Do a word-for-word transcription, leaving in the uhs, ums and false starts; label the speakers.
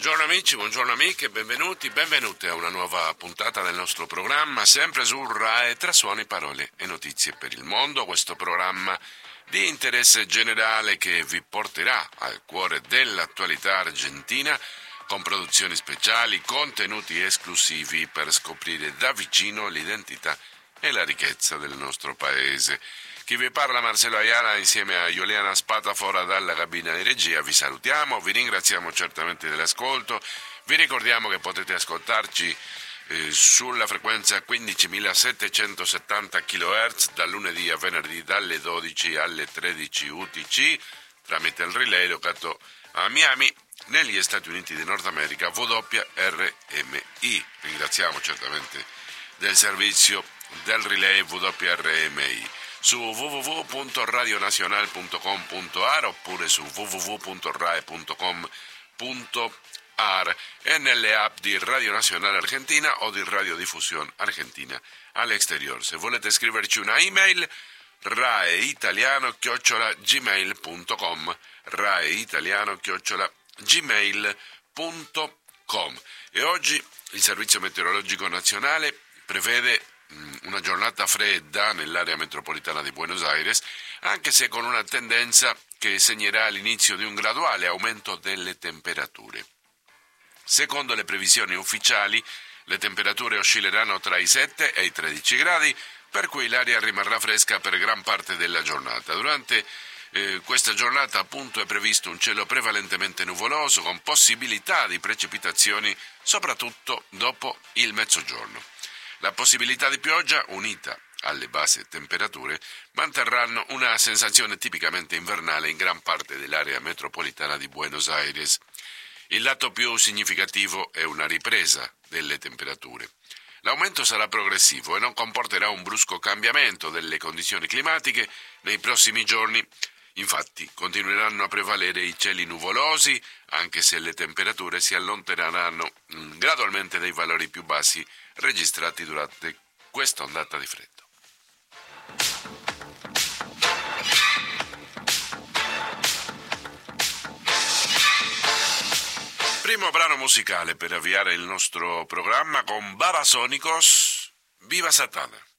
Speaker 1: Buongiorno amici, buongiorno amiche, benvenuti, benvenute a una nuova puntata del nostro programma, sempre su RAI, tra suoni, parole e notizie per il mondo. Questo programma di interesse generale che vi porterà al cuore dell'attualità argentina con produzioni speciali, contenuti esclusivi per scoprire da vicino l'identità e la ricchezza del nostro paese. Chi vi parla, Marcello Ayala, insieme a Iuliana Spatafora dalla cabina di regia. Vi salutiamo, vi ringraziamo certamente dell'ascolto, vi ricordiamo che potete ascoltarci eh, sulla frequenza quindicimilasettecentosettanta chilohertz dal lunedì a venerdì dalle dodici alle tredici U T C tramite il relay locato a Miami negli Stati Uniti di Nord America W R M I. Ringraziamo certamente del servizio del relay W R M I. Su w w w punto radionazionale punto com punto a r oppure su w w w punto rai punto com punto a r e nelle app di Radio Nazionale Argentina o di Radiodiffusione Argentina all'exterior. Se volete scriverci una email, raeitaliano chiocciola gmail punto com, raeitaliano chiocciola gmail punto com. E oggi il Servizio Meteorologico Nazionale prevede una giornata fredda nell'area metropolitana di Buenos Aires, anche se con una tendenza che segnerà l'inizio di un graduale aumento delle temperature. Secondo le previsioni ufficiali, le temperature oscilleranno tra i sette e i tredici gradi, per cui l'aria rimarrà fresca per gran parte della giornata. Durante eh, questa giornata, appunto, è previsto un cielo prevalentemente nuvoloso con possibilità di precipitazioni, soprattutto dopo il mezzogiorno. La possibilità di pioggia, unita alle basse temperature, manterranno una sensazione tipicamente invernale in gran parte dell'area metropolitana di Buenos Aires. Il dato più significativo è una ripresa delle temperature. L'aumento sarà progressivo e non comporterà un brusco cambiamento delle condizioni climatiche nei prossimi giorni. Infatti, continueranno a prevalere i cieli nuvolosi, anche se le temperature si allontaneranno mh, gradualmente dai valori più bassi registrati durante questa ondata di freddo. Primo brano musicale per avviare il nostro programma con Babasónicos, Viva Satana.